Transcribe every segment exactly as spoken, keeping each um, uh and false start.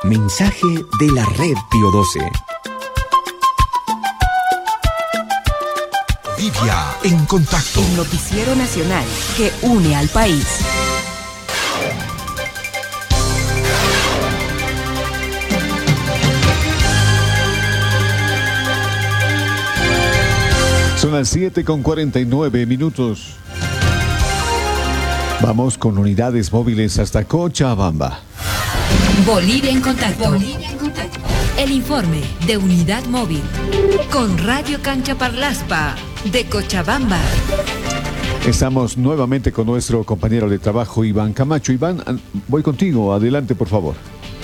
Mensaje de la Red Pío doce. Bolivia en contacto. El noticiero nacional que une al país. Son las siete con cuarenta y nueve minutos. Vamos con unidades móviles hasta Cochabamba. Bolivia en contacto. Bolivia en contacto. El informe de unidad móvil con Radio Cancha Parlaspa de Cochabamba. Estamos nuevamente con nuestro compañero de trabajo Iván Camacho. Iván, voy contigo. Adelante, por favor.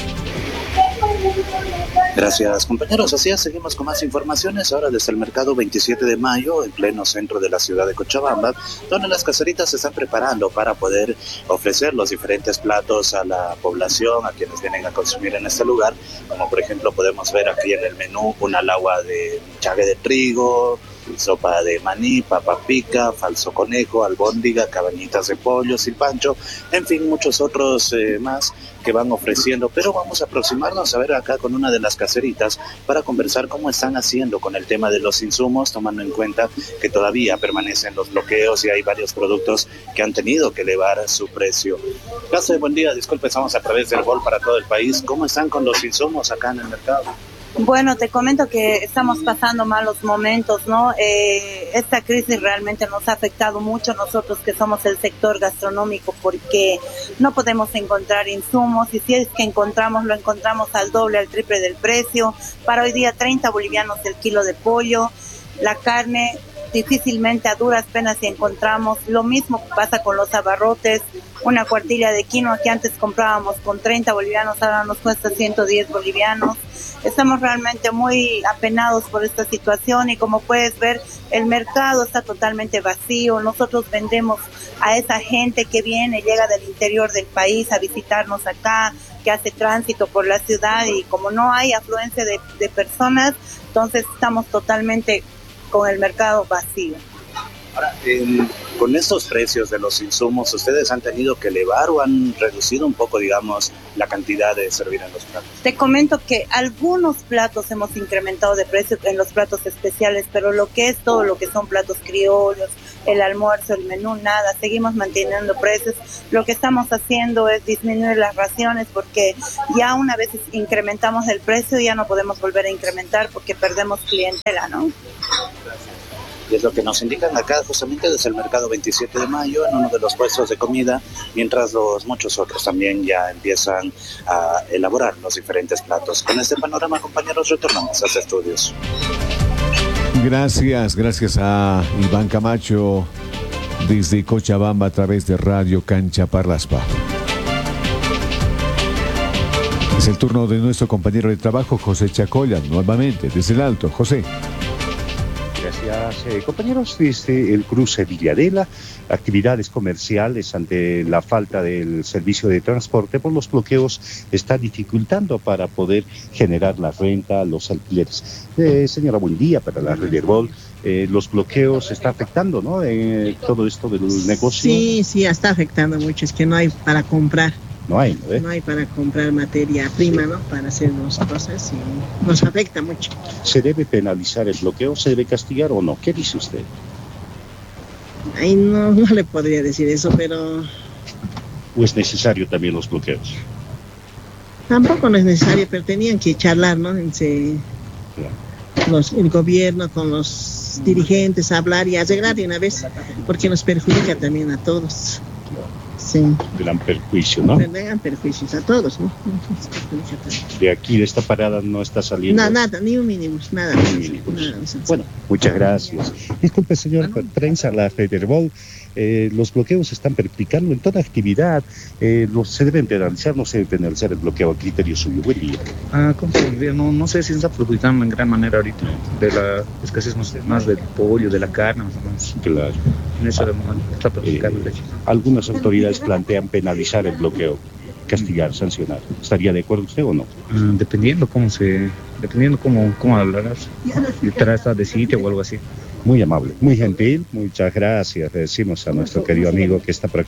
Gracias, compañeros. Así es, seguimos con más informaciones ahora desde el mercado veintisiete de mayo, en pleno centro de la ciudad de Cochabamba, donde las caseritas se están preparando para poder ofrecer los diferentes platos a la población, a quienes vienen a consumir en este lugar, como por ejemplo podemos ver aquí en el menú una lagua de chague de trigo, sopa de maní, papa pica, falso conejo, albóndiga, cabañitas de pollo, silpancho, en fin, muchos otros eh, más que van ofreciendo, pero vamos a aproximarnos a ver acá con una de las caseritas para conversar cómo están haciendo con el tema de los insumos, tomando en cuenta que todavía permanecen los bloqueos y hay varios productos que han tenido que elevar su precio. Casa de buen día, disculpe, estamos a través del Gol para todo el país. ¿Cómo están con los insumos acá en el mercado? Bueno, te comento que estamos pasando malos momentos, ¿no? Eh, esta crisis realmente nos ha afectado mucho nosotros que somos el sector gastronómico, porque no podemos encontrar insumos, y si es que encontramos, lo encontramos al doble, al triple del precio. Para hoy día treinta bolivianos el kilo de pollo, la carne difícilmente, a duras penas si encontramos. Lo mismo pasa con los abarrotes, una cuartilla de quinoa que antes comprábamos con treinta bolivianos, ahora nos cuesta ciento diez bolivianos. Estamos realmente muy apenados por esta situación y como puedes ver, el mercado está totalmente vacío. Nosotros vendemos a esa gente que viene, llega del interior del país a visitarnos acá, que hace tránsito por la ciudad, y como no hay afluencia de, de personas, entonces estamos totalmente con el mercado vacío. Ahora, eh, con estos precios de los insumos, ¿ustedes han tenido que elevar o han reducido un poco, digamos, la cantidad de servir en los platos? Te comento que algunos platos hemos incrementado de precio en los platos especiales, pero lo que es todo lo que son platos criollos, el almuerzo, el menú, nada, seguimos manteniendo precios. Lo que estamos haciendo es disminuir las raciones, porque ya una vez incrementamos el precio ya no podemos volver a incrementar porque perdemos clientela, ¿no? Y es lo que nos indican acá justamente desde el mercado veintisiete de mayo, en uno de los puestos de comida, mientras los muchos otros también ya empiezan a elaborar los diferentes platos. Con este panorama, compañeros, retornamos a los estudios. Gracias, gracias a Iván Camacho desde Cochabamba a través de Radio Cancha Parlaspa. Es el turno de nuestro compañero de trabajo, José Chacoya, nuevamente desde el Alto. José. Gracias, eh, compañeros. Desde el cruce Villadela, actividades comerciales ante la falta del servicio de transporte por los bloqueos está dificultando para poder generar la renta, los alquileres. Eh, señora, buen día para la Red Herbol. Eh, los bloqueos está afectando, ¿no? Eh, todo esto del negocio. Sí, sí, está afectando mucho. Es que no hay para comprar. No hay, ¿no? ¿Eh? No hay para comprar materia prima, ¿no? Para hacer las cosas y nos afecta mucho. ¿Se debe penalizar el bloqueo? ¿Se debe castigar o no? ¿Qué dice usted? Ay, no, no le podría decir eso, pero... ¿O es necesario también los bloqueos? Tampoco no es necesario, pero tenían que charlar, ¿no? Se... Claro. Los, el gobierno con los dirigentes, hablar y arreglar de una vez, porque nos perjudica también a todos. Sí. Gran perjuicio, ¿no? Gran perjuicios a todos, ¿no? De aquí, de esta parada, no está saliendo. No, nada, ni un mínimo, nada. Ni un mínimo. Nada, bueno, muchas gracias. Disculpe, señor, ah, no. Prensa, la Red Herbol, eh, los bloqueos se están perplicando en toda actividad. Eh, los, ¿Se deben penalizar? ¿No se debe penalizar el bloqueo a criterio suyo? Buen día. Ah, ¿cómo se diría? No, no sé si se está perjudicando en gran manera ahorita de la escasez más, más del pollo, de la carne, más o menos. Claro. En eso está perjudicando. Eh, algunas autoridades plantean penalizar el bloqueo, castigar, sancionar. ¿Estaría de acuerdo usted o no? Uh, dependiendo cómo se, dependiendo cómo, cómo hablarás, si trata de sitio o algo así. Muy amable, muy gentil, muchas gracias. Le decimos a nuestro querido amigo que está por acá.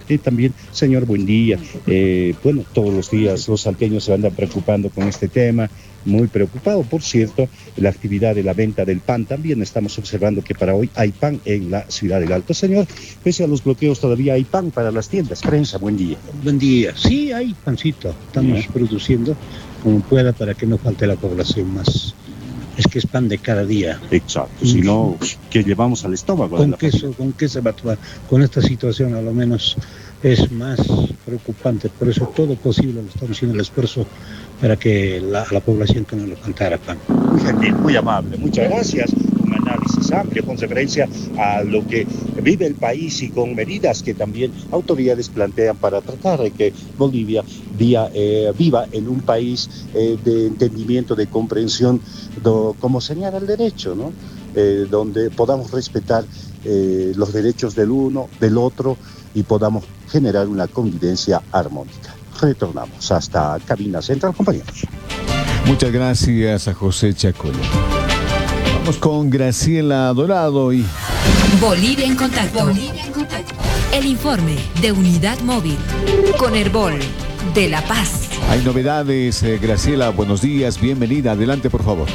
Y también, señor, buen día. Eh, bueno, todos los días los salteños se andan preocupando con este tema, muy preocupado, por cierto, la actividad de la venta del pan. También estamos observando que para hoy hay pan en la ciudad del Alto. Señor, pese a los bloqueos todavía hay pan para las tiendas. Prensa, buen día. Buen día. Sí, hay pancito. Estamos sí. produciendo como pueda para que no falte la población más. Es que es pan de cada día. Exacto, si no, ¿qué llevamos al estómago? ¿Con qué, so, ¿Con qué se va a tomar? Con esta situación a lo menos es más preocupante. Por eso todo posible lo estamos haciendo el esfuerzo para que la, la población que no le faltara pan. Muy gentil, muy amable, muchas gracias. Un análisis amplio con referencia a lo que vive el país y con medidas que también autoridades plantean para tratar de que Bolivia vía, eh, viva en un país eh, de entendimiento, de comprensión, do, como señala el derecho, ¿no? Eh, donde podamos respetar eh, los derechos del uno, del otro y podamos generar una convivencia armónica. Retornamos hasta Cabina Central, compañeros. Muchas gracias a José Chacoya. Vamos con Graciela Dorado y... Bolivia en contacto. Bolivia en contacto. El informe de Unidad Móvil con Herbol de La Paz. Hay novedades, eh, Graciela, buenos días, bienvenida, adelante por favor.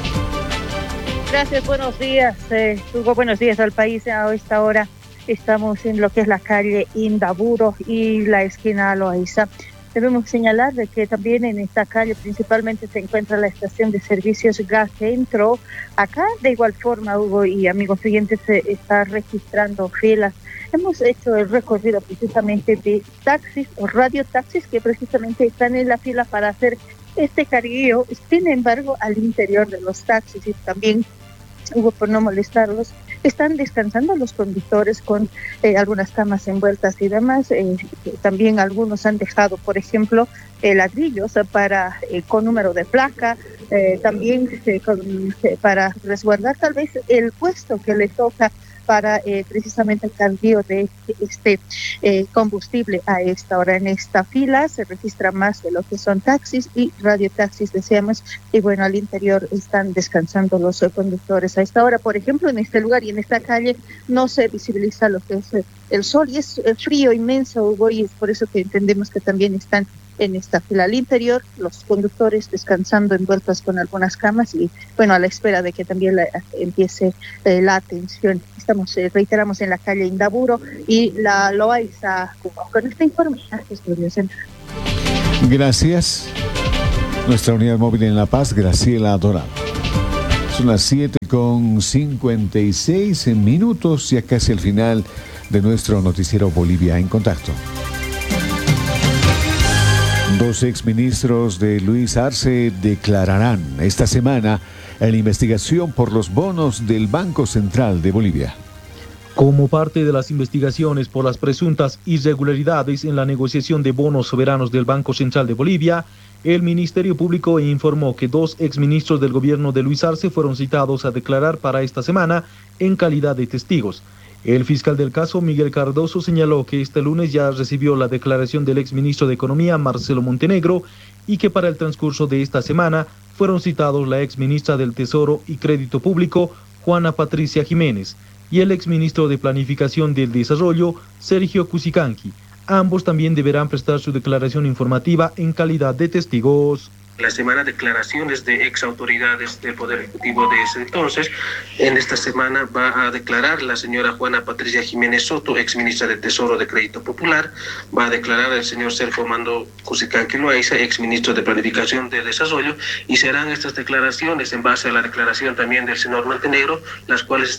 Gracias, buenos días, eh, Hugo, buenos días al país. A esta hora estamos en lo que es la calle Indaburo y la esquina Loaiza. Debemos señalar de que también en esta calle principalmente se encuentra la estación de servicios Gas Centro. Acá, de igual forma, Hugo y amigos siguientes, se está registrando filas. Hemos hecho el recorrido precisamente de taxis o radiotaxis que precisamente están en la fila para hacer este cargueo. Sin embargo, al interior de los taxis y también, Hugo, por no molestarlos, están descansando los conductores con eh, algunas camas envueltas y demás. Eh, también algunos han dejado, por ejemplo, eh, ladrillos para eh, con número de placa, eh, también eh, con, eh, para resguardar tal vez el puesto que le toca para eh, precisamente el cargueo de este eh, combustible a esta hora. En esta fila se registra más de lo que son taxis y radiotaxis, decíamos, y bueno, al interior están descansando los eh, conductores. A esta hora, por ejemplo, en este lugar y en esta calle no se visibiliza lo que es eh, el sol y es eh, frío inmenso, Hugo, y es por eso que entendemos que también están en esta fila al interior, los conductores descansando envueltos con algunas camas y bueno, a la espera de que también la, empiece eh, la atención. Estamos, eh, reiteramos, en la calle Indaburo y la Loaiza. Con este informe, Estudio Central. Gracias. Nuestra unidad móvil en La Paz, Graciela Dorado. Son las siete con cincuenta y seis minutos, ya casi al final de nuestro noticiero Bolivia en Contacto. Dos exministros de Luis Arce declararán esta semana en la investigación por los bonos del Banco Central de Bolivia. Como parte de las investigaciones por las presuntas irregularidades en la negociación de bonos soberanos del Banco Central de Bolivia, el Ministerio Público informó que dos exministros del gobierno de Luis Arce fueron citados a declarar para esta semana en calidad de testigos. El fiscal del caso, Miguel Cardoso, señaló que este lunes ya recibió la declaración del exministro de Economía, Marcelo Montenegro, y que para el transcurso de esta semana fueron citados la exministra del Tesoro y Crédito Público, Juana Patricia Jiménez, y el exministro de Planificación del Desarrollo, Sergio Cusicanqui. Ambos también deberán prestar su declaración informativa en calidad de testigos. La semana declaraciones de ex autoridades del Poder Ejecutivo de ese entonces. En esta semana va a declarar la señora Juana Patricia Jiménez Soto, ex ministra de Tesoro de Crédito Popular. Va a declarar el señor Sergio Mando Cusicanqui Loaiza, ex ministro de Planificación de Desarrollo, y serán estas declaraciones en base a la declaración también del señor Montenegro, las cuales